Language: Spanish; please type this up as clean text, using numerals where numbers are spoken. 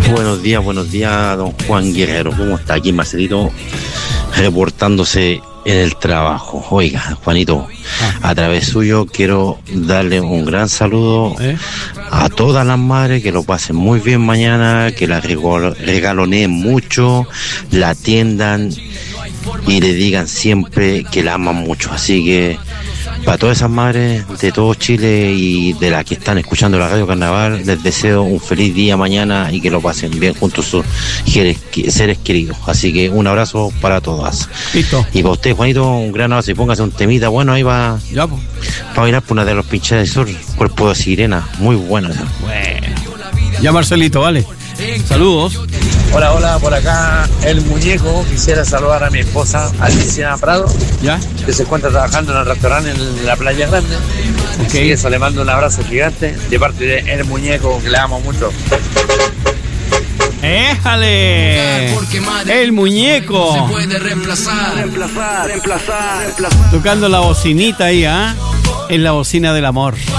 Buenos días, don Juan Guerrero. ¿Cómo está? Aquí Marcelito reportándose en el trabajo. Oiga, Juanito, a través suyo quiero darle un gran saludo a todas las madres, que lo pasen muy bien mañana, que la regaloneen mucho, la atiendan y le digan siempre que la aman mucho. Así que para todas esas madres de todo Chile y de las que están escuchando la Radio Carnaval, les deseo un feliz día mañana y que lo pasen bien junto a sus seres queridos. Así que un abrazo para todas. Listo. Y para usted, Juanito, un gran abrazo y póngase un temita bueno ahí para bailar por una de los pinches de sur, Cuerpo de Sirena. Muy bueno. Bueno. Ya, Marcelito, vale. Saludos. Hola, por acá el muñeco. Quisiera saludar a mi esposa Alicia Prado, ¿ya? Que se encuentra trabajando en el restaurante en la Playa Grande. Así que eso, le mando un abrazo gigante de parte de el muñeco, que le amo mucho. ¡Éjale! El muñeco. Se puede reemplazar. Tocando la bocinita ahí, ¿ah? Es la bocina del amor.